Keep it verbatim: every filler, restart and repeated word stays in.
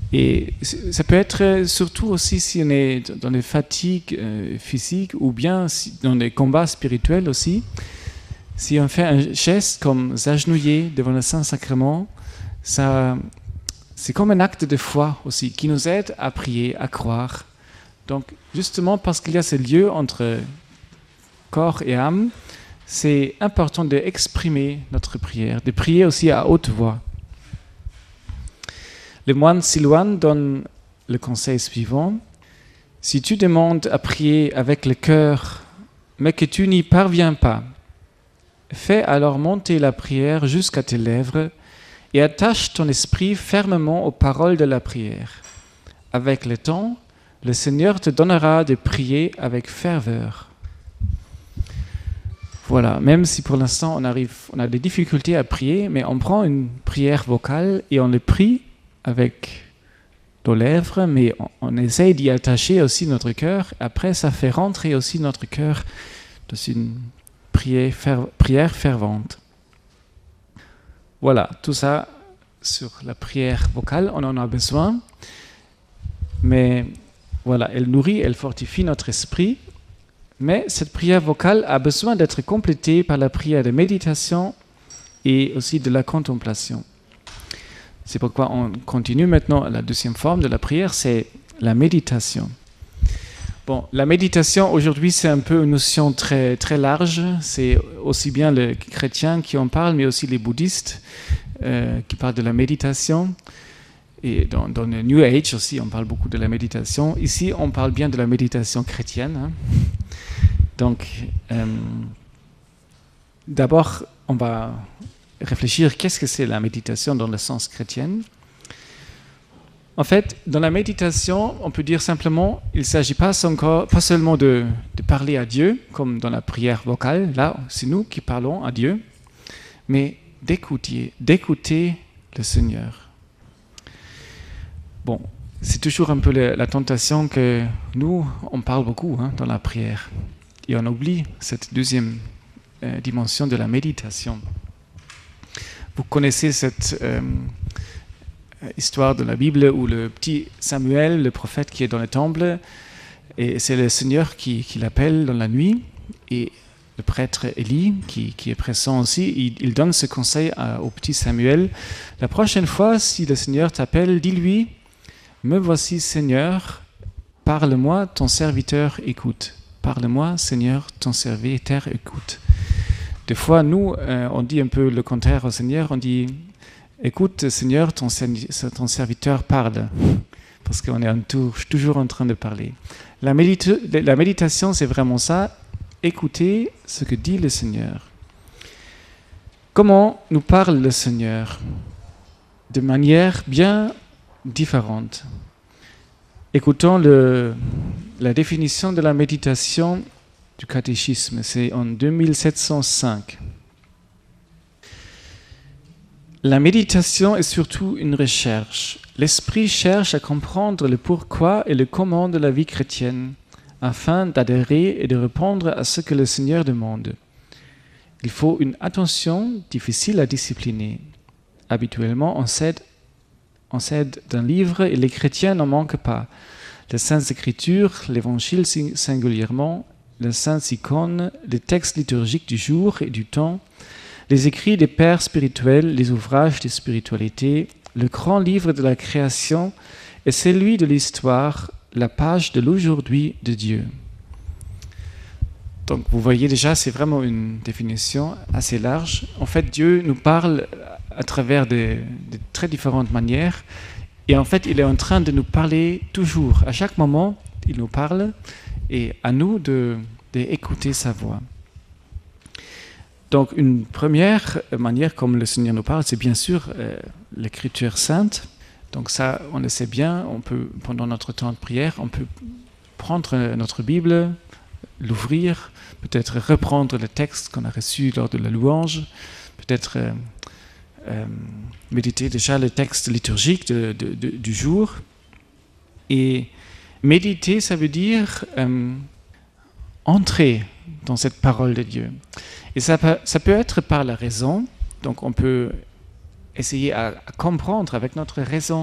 Et ça peut être surtout aussi si on est dans des fatigues euh, physiques ou bien si, dans des combats spirituels aussi. Si on fait un geste comme s'agenouiller devant le Saint-Sacrement, ça, c'est comme un acte de foi aussi qui nous aide à prier, à croire. Donc justement parce qu'il y a ce lieu entre corps et âme, c'est important d'exprimer notre prière, de prier aussi à haute voix. Le moine Silouan donne le conseil suivant. Si tu demandes à prier avec le cœur, mais que tu n'y parviens pas, fais alors monter la prière jusqu'à tes lèvres et attache ton esprit fermement aux paroles de la prière. Avec le temps, le Seigneur te donnera de prier avec ferveur. Voilà, même si pour l'instant on, arrive, on a des difficultés à prier, mais on prend une prière vocale et on le prie avec nos lèvres, mais on, on essaye d'y attacher aussi notre cœur. Après, ça fait rentrer aussi notre cœur dans une prière, fer, prière fervente. Voilà, tout ça sur la prière vocale, on en a besoin, mais voilà, elle nourrit, elle fortifie notre esprit. Mais cette prière vocale a besoin d'être complétée par la prière de méditation et aussi de la contemplation. C'est pourquoi on continue maintenant. La deuxième forme de la prière, c'est la méditation. Bon, la méditation, aujourd'hui, c'est un peu une notion très, très large. C'est aussi bien les chrétiens qui en parlent, mais aussi les bouddhistes euh, qui parlent de la méditation. Et dans, dans le New Age aussi, on parle beaucoup de la méditation. Ici, on parle bien de la méditation chrétienne. Hein. Donc, euh, d'abord, on va réfléchir qu'est-ce que c'est la méditation dans le sens chrétien. En fait, dans la méditation, on peut dire simplement, il ne s'agit pas, encore, pas seulement de, de parler à Dieu, comme dans la prière vocale, là, c'est nous qui parlons à Dieu, mais d'écouter, d'écouter le Seigneur. Bon, c'est toujours un peu la, la tentation que nous, on parle beaucoup hein, dans la prière. Et on oublie cette deuxième euh, dimension de la méditation. Vous connaissez cette euh, histoire de la Bible où le petit Samuel, le prophète qui est dans le temple, et c'est le Seigneur qui, qui l'appelle dans la nuit, et le prêtre Élie, qui, qui est présent aussi, il, il donne ce conseil à, au petit Samuel. La prochaine fois, si le Seigneur t'appelle, dis-lui, « Me voici Seigneur, parle-moi, ton serviteur écoute. » Parle-moi, Seigneur, ton serviteur écoute. Des fois, nous, euh, on dit un peu le contraire au Seigneur. On dit, écoute, Seigneur, ton, ton serviteur parle. Parce qu'on est en tour, toujours en train de parler. La, médita- la méditation, c'est vraiment ça. Écouter ce que dit le Seigneur. Comment nous parle le Seigneur? De manière bien différente. Écoutons le, la définition de la méditation du catéchisme, c'est en deux mille sept cent cinq. La méditation est surtout une recherche. L'esprit cherche à comprendre le pourquoi et le comment de la vie chrétienne, afin d'adhérer et de répondre à ce que le Seigneur demande. Il faut une attention difficile à discipliner. Habituellement, on cède On s'aide d'un livre et les chrétiens n'en manquent pas. Les Saintes Écritures, l'Évangile singulièrement, les Saintes Icônes, les textes liturgiques du jour et du temps, les écrits des pères spirituels, les ouvrages de spiritualité, le grand livre de la création et celui de l'histoire, la page de l'aujourd'hui de Dieu. Donc vous voyez déjà, c'est vraiment une définition assez large. En fait, Dieu nous parle à travers de, de très différentes manières. Et en fait, il est en train de nous parler toujours. À chaque moment, il nous parle et à nous de, d'écouter sa voix. Donc une première manière comme le Seigneur nous parle, c'est bien sûr euh, l'écriture sainte. Donc ça, on le sait bien, on peut, pendant notre temps de prière, on peut prendre notre Bible, l'ouvrir, peut-être reprendre le texte qu'on a reçu lors de la louange, peut-être euh, euh, méditer déjà le texte liturgique de, de, de, du jour. Et méditer, ça veut dire euh, entrer dans cette parole de Dieu. Et ça peut, ça peut être par la raison, donc on peut essayer à, à comprendre avec notre raison